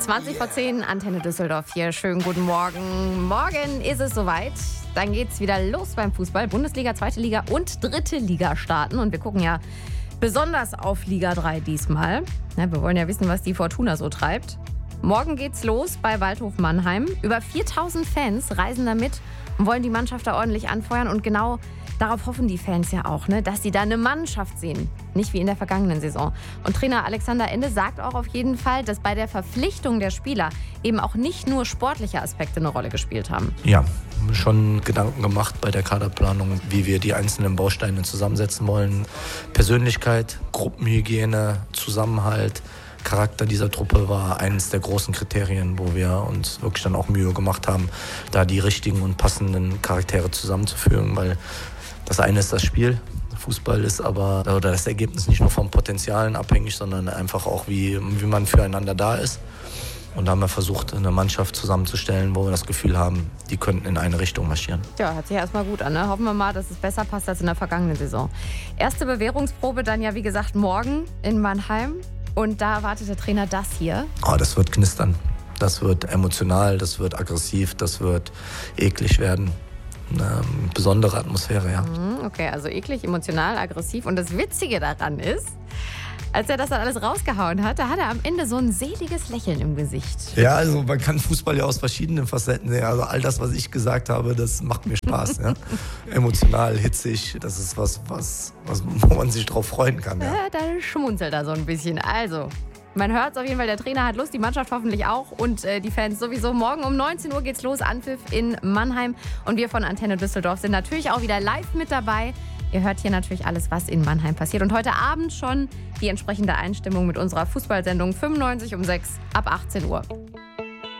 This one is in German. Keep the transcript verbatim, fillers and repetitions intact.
zwanzig vor zehn, Antenne Düsseldorf hier. Schönen guten Morgen. Morgen ist es soweit. Dann geht's wieder los beim Fußball. Bundesliga, zweite Liga und dritte Liga starten. Und wir gucken ja besonders auf Liga drei diesmal. Ja, wir wollen ja wissen, was die Fortuna so treibt. Morgen geht's los bei Waldhof Mannheim. Über viertausend Fans reisen da mit und wollen die Mannschaft da ordentlich anfeuern. Und genau darauf hoffen die Fans ja auch, ne? Dass sie da eine Mannschaft sehen. Nicht wie in der vergangenen Saison. Und Trainer Alexander Ende sagt auch auf jeden Fall, dass bei der Verpflichtung der Spieler eben auch nicht nur sportliche Aspekte eine Rolle gespielt haben. Ja, schon Gedanken gemacht bei der Kaderplanung, wie wir die einzelnen Bausteine zusammensetzen wollen. Persönlichkeit, Gruppenhygiene, Zusammenhalt, Charakter dieser Truppe war eines der großen Kriterien, wo wir uns wirklich dann auch Mühe gemacht haben, da die richtigen und passenden Charaktere zusammenzuführen, weil das eine ist das Spiel. Fußball ist aber, oder das Ergebnis nicht nur vom Potenzialen abhängig, sondern einfach auch, wie, wie man füreinander da ist. Und da haben wir versucht, eine Mannschaft zusammenzustellen, wo wir das Gefühl haben, die könnten in eine Richtung marschieren. Ja, hört sich erstmal gut an, ne? Hoffen wir mal, dass es besser passt als in der vergangenen Saison. Erste Bewährungsprobe dann ja, wie gesagt, morgen in Mannheim. Und da erwartet der Trainer das hier. Oh, das wird knistern. Das wird emotional, das wird aggressiv, das wird eklig werden. Eine besondere Atmosphäre, ja. Okay, also eklig, emotional, aggressiv. Und das Witzige daran ist, als er das dann alles rausgehauen hat, da hat er am Ende so ein seliges Lächeln im Gesicht. Ja, also man kann Fußball ja aus verschiedenen Facetten sehen. Also all das, was ich gesagt habe, das macht mir Spaß. Ja? Emotional, hitzig, das ist was, was, was, wo man sich drauf freuen kann. Ja, ja, da schmunzelt er so ein bisschen. Also, man hört es auf jeden Fall, der Trainer hat Lust, die Mannschaft hoffentlich auch und äh, die Fans sowieso. Morgen um neunzehn Uhr geht's los, Anpfiff in Mannheim. Und wir von Antenne Düsseldorf sind natürlich auch wieder live mit dabei. Ihr hört hier natürlich alles, was in Mannheim passiert. Und heute Abend schon die entsprechende Einstimmung mit unserer Fußballsendung fünfundneunzig um sechs ab achtzehn Uhr.